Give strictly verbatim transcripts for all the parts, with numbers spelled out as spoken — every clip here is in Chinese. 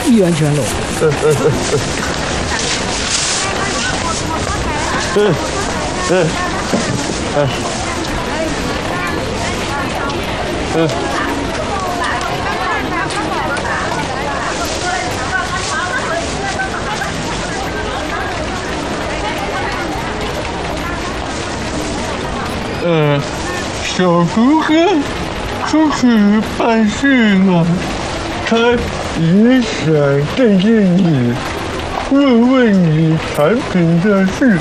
圆圈喽。 嗯嗯嗯嗯嗯嗯。嗯，小哥哥出去办事了，他也想见见你，问问你产品的事。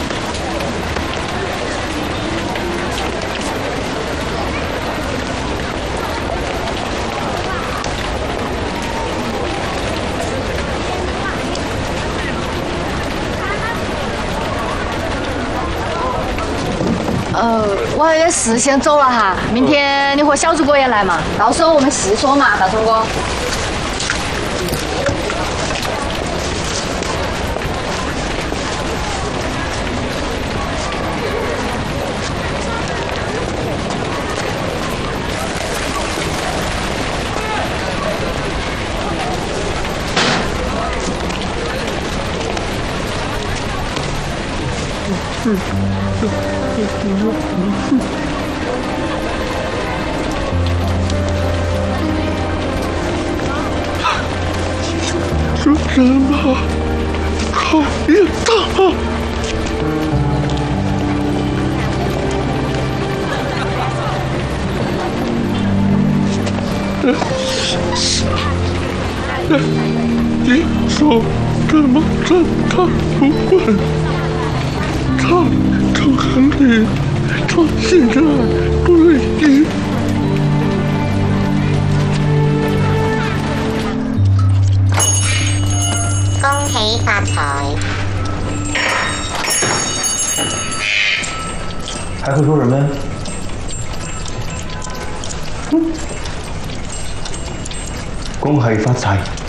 呃，我有点事先走了哈，明天你和小主播也来嘛，到时候我们细说嘛，大聪哥。 嗯。说什么？讨厌他！你说怎么让他不问？他从很里到现在都已经。 恭喜發財！ 还会说什么呀？嗯，恭喜發財。